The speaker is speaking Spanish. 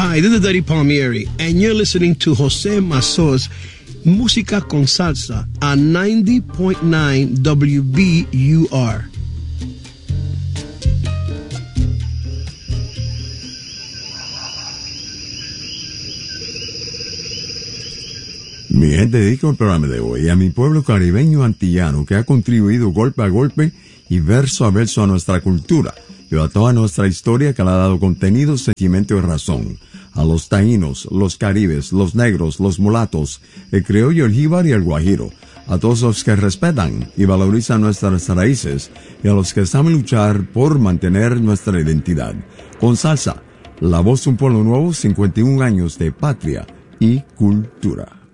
Hi, this is Eddie Palmieri, and you're listening to Jose Mazzo's Música con Salsa on 90.9 WBUR. Mi gente, dedico el programa de hoy a mi pueblo caribeño antillano que ha contribuido golpe a golpe y verso a verso a nuestra cultura y a toda nuestra historia que le ha dado contenido, sentimiento y razón. A los taínos, los caribes, los negros, los mulatos, el criollo, el jíbar y el guajiro. A todos los que respetan y valorizan nuestras raíces y a los que saben luchar por mantener nuestra identidad. Con salsa, la voz de un pueblo nuevo, 51 años de patria y cultura.